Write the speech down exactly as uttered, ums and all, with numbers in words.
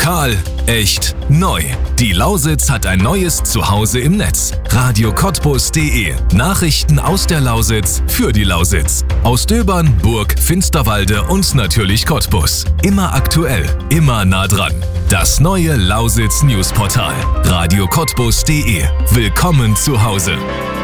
Digital, echt, neu. Die Lausitz hat ein neues Zuhause im Netz. radio cottbus punkt de. Nachrichten aus der Lausitz für die Lausitz. Aus Döbern, Burg, Finsterwalde und natürlich Cottbus. Immer aktuell, immer nah dran. Das neue Lausitz Newsportal. radio cottbus punkt de. Willkommen zu Hause.